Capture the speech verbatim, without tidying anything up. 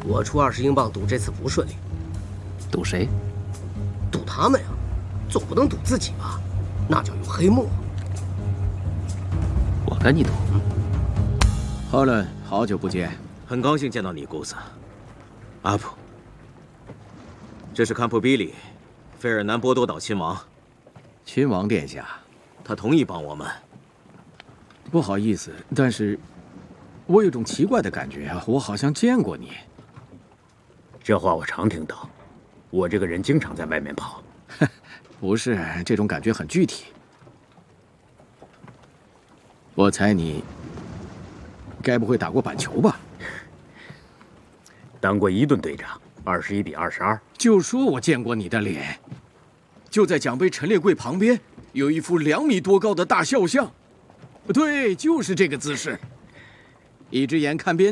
我出二十英镑赌这次不顺利。 赌谁？ 赌他们呀，总不能赌自己吧？那叫有黑幕。 我跟你赌。 哈伦，好久不见， 很高兴见到你，姑子。阿普，这是坎普比里，费尔南波多岛亲王。 亲王殿下， 他同意帮我们。 不好意思，但是我有种奇怪的感觉啊，我好像见过你。 这话我常听到，我这个人经常在外面跑。 不是，这种感觉很具体。我猜你该不会打过板球吧？ 当过伊顿队长，二十一比二十二。 就说我见过你的脸，就在奖杯陈列柜旁边有一幅两米多高的大肖像。对，就是这个姿势，一只眼看边。